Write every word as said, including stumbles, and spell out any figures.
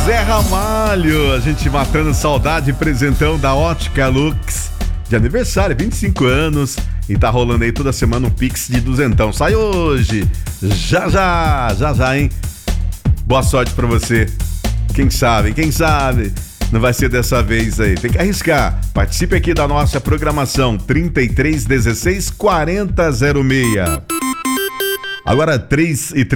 Zé Ramalho, a gente matando saudade, presentão da Ótica Lux, de aniversário, vinte e cinco anos, e tá rolando aí toda semana um Pix de duzentão. Sai hoje, já já, já já, hein? Boa sorte pra você. Quem sabe, quem sabe, não vai ser dessa vez aí, tem que arriscar. Participe aqui da nossa programação, trinta e três, dezesseis, quarenta, zero seis. Agora três e trinta.